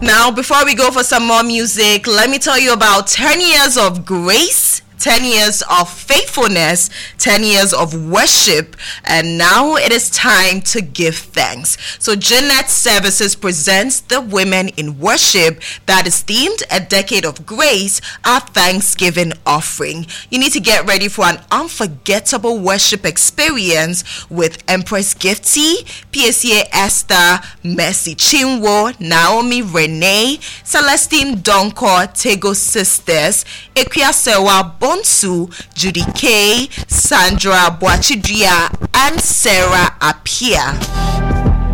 Now, before we go for some more music, let me tell you about 10 years of grace, 10 years of faithfulness, 10 years of worship, and now it is time to give thanks. So Jeanette Services presents the Women in Worship that is themed A Decade of Grace, our Thanksgiving offering. You need to get ready for an unforgettable worship experience with Empress Gifty, PSA Esther, Mercy Chinwo, Naomi Renee, Celestine Donko, Tego Sisters, Ekwiasewa Bonsu, Judy K, Sandra Boachidria, and Sarah Apia.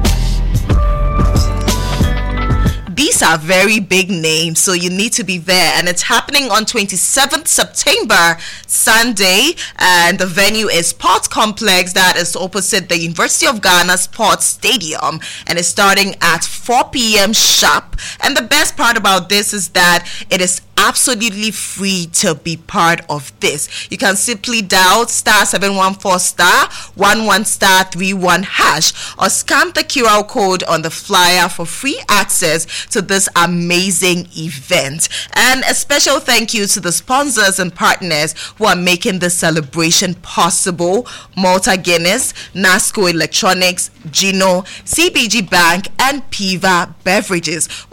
These are very big names, so you need to be there. And it's happening on 27th September, Sunday. And the venue is Sports Complex that is opposite the University of Ghana Sports Stadium. And it's starting at 4 p.m. sharp. And the best part about this is that it is absolutely free to be part of this. You can simply dial *714*11*31# or scan the QR code on the flyer for free access to this amazing event. And a special thank you to the sponsors and partners who are making this celebration possible: Malta Guinness, Nasco Electronics, Gino, CBG Bank, and Piva Beverages.